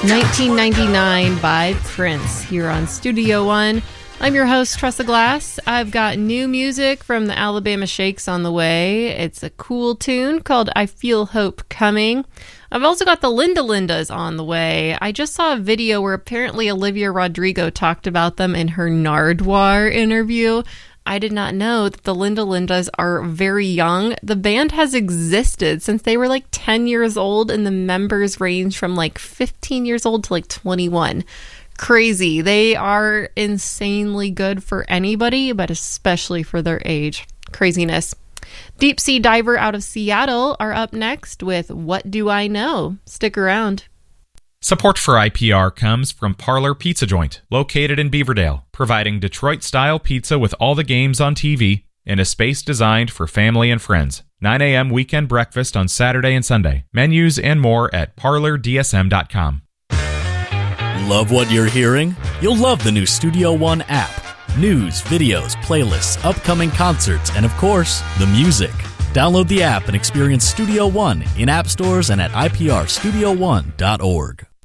1999 by Prince here on Studio One. I'm your host, Tressa Glass. I've got new music from the Alabama Shakes on the way. It's a cool tune called I Feel Hope Coming. I've also got the Linda Lindas on the way. I just saw a video where apparently Olivia Rodrigo talked about them in her Nardwuar interview. I did not know that the Linda Lindas are very young. The band has existed since they were like 10 years old, and the members range from like 15 years old to like 21. Crazy. They are insanely good for anybody, but especially for their age. Craziness. Deep Sea Diver out of Seattle are up next with What Do I Know? Stick around. Support for IPR comes from Parlor Pizza Joint, located in Beaverdale, providing Detroit-style pizza with all the games on TV in a space designed for family and friends. 9 a.m. weekend breakfast on Saturday and Sunday. Menus and more at parlordsm.com. Love what you're hearing? You'll love the new Studio One app. News, videos, playlists, upcoming concerts, and of course, the music. Download the app and experience Studio One in app stores and at iprstudio1.org.